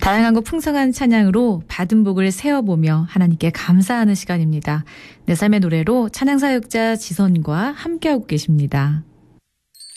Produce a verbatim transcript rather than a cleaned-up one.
다양하고 풍성한 찬양으로 받은 복을 세어보며 하나님께 감사하는 시간입니다. 내 삶의 노래로 찬양사역자 지선과 함께하고 계십니다.